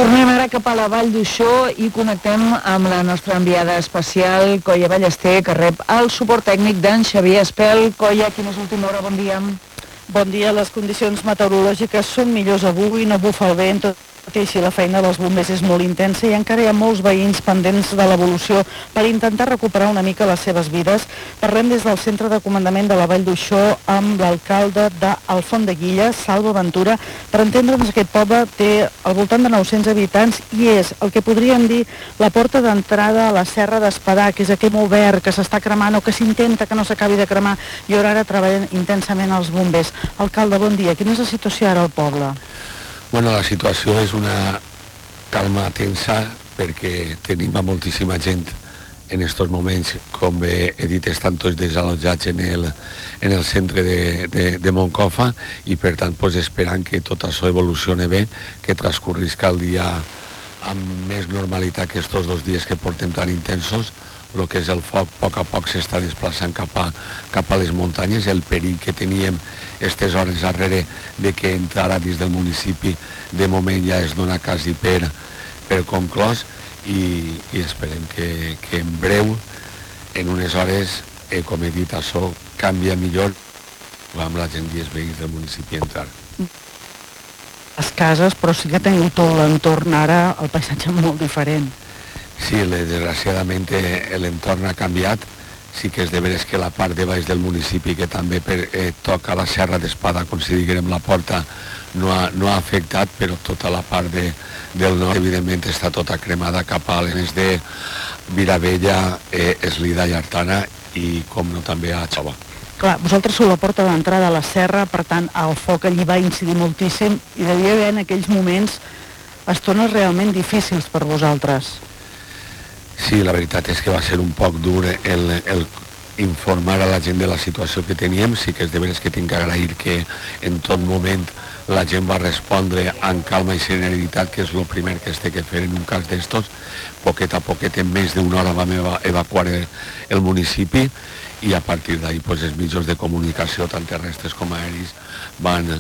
Tornem ara cap a la Vall d'Uixó i connectem amb la nostra enviada especial, Coia Ballester, que rep el suport tècnic d'en Xavier Espel. Coia, quina és l'última hora? Bon dia. Bon dia. Les condicions meteorològiques són millors avui, no bufa el vent, tot i així la feina dels bombers és molt intensa i encara hi ha molts veïns pendents de l'evolució per intentar recuperar una mica les seves vides. Parlem des del centre de comandament de la Vall d'Uixó amb l'alcalde d'Alfondeguilla, Salvo Ventura. Per entendre'ns, aquest poble té al voltant de 900 habitants i és el que podríem dir la porta d'entrada a la Serra d'Espadà, que és aquell obert que s'està cremant o que s'intenta que no s'acabi de cremar, i ara treballen intensament els bombers. Alcalde, bon dia. Quina és la situació ara al poble? Bueno, la situació és una calma tensa perquè tenim a moltíssima gent en aquests moments, com bé he dit, estan tots desallotjats en el centre de Moncofa i per tant esperant que tot això evolucioni bé, que transcorrisca el dia amb més normalitat que aquests 2 dies que portem tan intensos. El que és el foc a poc s'està desplaçant cap a les muntanyes. El perill que teníem aquestes hores darrere de que entrara dins del municipi de moment ja es dona quasi per conclòs i esperem que en breu, en unes hores, com he dit, això canvia millor amb la gent i els veïns del municipi entrar. Les cases, però sí que teniu tot l'entorn ara, el paisatge molt diferent. Sí, desgraciadament l'entorn ha canviat. Sí que és de veres que la part de baix del municipi, que també toca la Serra d'Espadà, com si diguem la porta, no ha afectat, però tota la part del nord, evidentment, està tota cremada cap a les de Viravella, Eslida i Artana i, com no, també a Xova. Clar, vosaltres sou la porta d'entrada a la serra, per tant, el foc allí va incidir moltíssim i devia haver en aquells moments estones realment difícils per vosaltres. Sí, la veritat és que va ser un poc dur el informar a la gent de la situació que teníem. Sí que és de veres que tinc que agrair que en tot moment la gent va respondre amb calma i serenitat, que és el primer que es té que fer en un cas d'estos. Poquet a poquet, en més d'una hora vam evacuar el municipi i a partir d'ahir els mitjans de comunicació, tant terrestres com aeris, van